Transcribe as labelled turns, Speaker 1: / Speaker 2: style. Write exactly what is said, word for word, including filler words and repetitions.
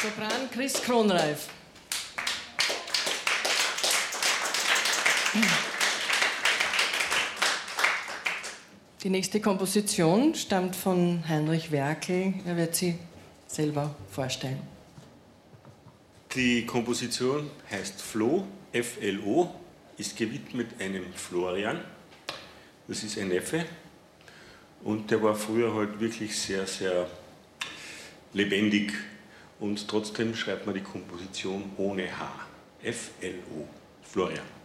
Speaker 1: Sopran Chris Kronreif. Die nächste Komposition stammt von Heinrich Werkel. Er wird sie selber vorstellen.
Speaker 2: Die Komposition heißt Flo, F L O, ist gewidmet einem Florian. Das ist ein Neffe und der war früher halt wirklich sehr, sehr lebendig und trotzdem schreibt man die Komposition ohne H. F L O, Florian.